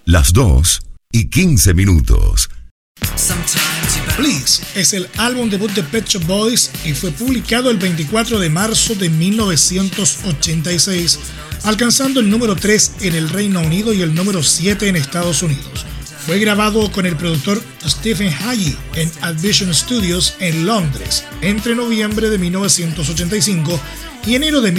las 2:15. Please es el álbum debut de Pet Shop Boys y fue publicado el 24 de marzo de 1986, alcanzando el número 3 en el Reino Unido y el número 7 en Estados Unidos. Fue grabado con el productor Stephen Hagee en Advision Studios en Londres entre noviembre de 1985 y enero de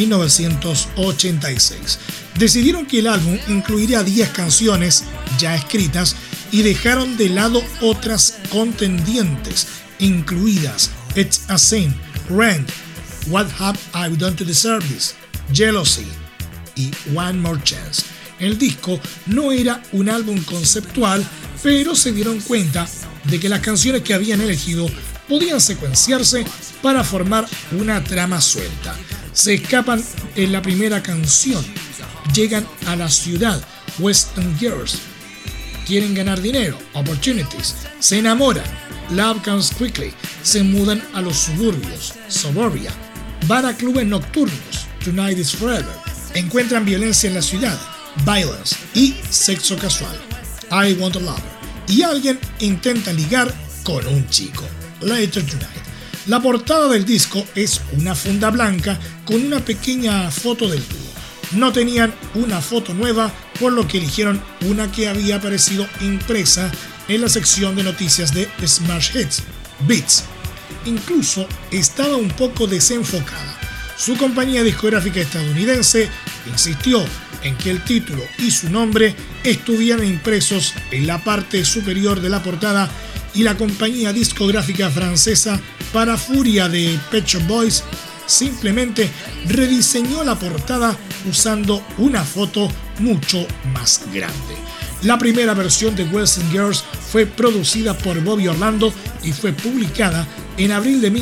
1986. Decidieron que el álbum incluiría 10 canciones ya escritas y dejaron de lado otras contendientes, incluidas It's a Sin, Rent, What Have I Done to Deserve This, Jealousy y One More Chance. El disco no era un álbum conceptual, pero se dieron cuenta de que las canciones que habían elegido podían secuenciarse para formar una trama suelta. Se escapan en la primera canción, llegan a la ciudad, Western Girls, quieren ganar dinero, Opportunities, se enamoran, Love Comes Quickly, se mudan a los suburbios, Suburbia, van a clubes nocturnos, Tonight is Forever, encuentran violencia en la ciudad, Violence, y sexo casual, I Want a Lover, y alguien intenta ligar con un chico, Later Tonight. La portada del disco es una funda blanca con una pequeña foto del dúo. No tenían una foto nueva, por lo que eligieron una que había aparecido impresa en la sección de noticias de Smash Hits, Beats. Incluso estaba un poco desenfocada. Su compañía discográfica estadounidense insistió en que el título y su nombre estuvieran impresos en la parte superior de la portada, y la compañía discográfica francesa, para furia de Pet Shop Boys, simplemente rediseñó la portada usando una foto mucho más grande. La primera versión de Western Girls fue producida por Bobby Orlando y fue publicada en abril de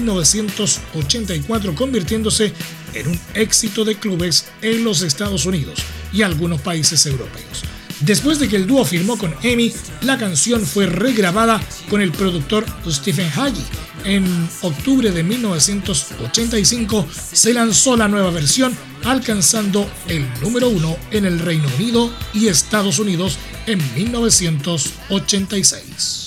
1984, convirtiéndose en un éxito de clubes en los Estados Unidos y algunos países europeos. Después de que el dúo firmó con EMI, la canción fue regrabada con el productor Stephen Hagee. En octubre de 1985 se lanzó la nueva versión, alcanzando el número 1 en el Reino Unido y Estados Unidos en 1986.